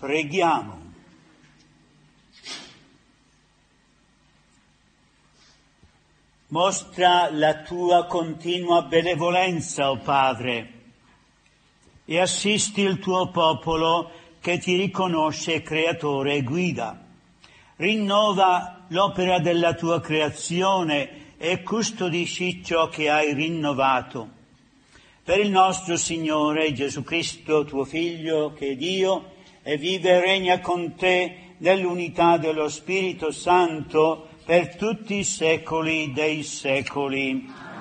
Preghiamo. Mostra la tua continua benevolenza, o Padre, e assisti il tuo popolo che ti riconosce creatore e guida. Rinnova l'opera della tua creazione e custodisci ciò che hai rinnovato. Per il nostro Signore Gesù Cristo, tuo Figlio, che è Dio, e vive e regna con te nell'unità dello Spirito Santo per tutti i secoli dei secoli.